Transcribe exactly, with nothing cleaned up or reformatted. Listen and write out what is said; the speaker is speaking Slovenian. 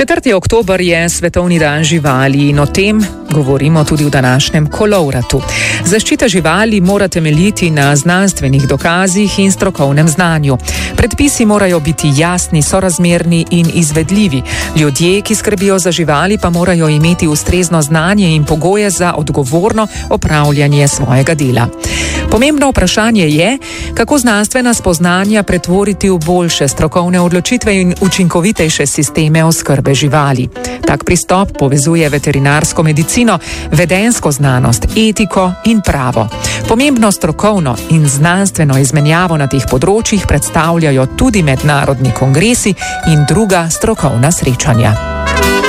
četrti oktober je Svetovni dan živali in o tem govorimo tudi v današnjem Kolovratu. Zaščita živali mora temeljiti na znanstvenih dokazih in strokovnem znanju. Predpisi morajo biti jasni, sorazmerni in izvedljivi. Ljudje, ki skrbijo za živali, pa morajo imeti ustrezno znanje in pogoje za odgovorno opravljanje svojega dela. Pomembno vprašanje je, kako znanstvena spoznanja pretvoriti v boljše strokovne odločitve in učinkovitejše sisteme oskrbe živali. Tak pristop povezuje veterinarsko medicino, vedenjsko znanost, etiko in pravo. Pomembno strokovno in znanstveno izmenjavo na teh področjih predstavljajo tudi mednarodni kongresi in druga strokovna srečanja.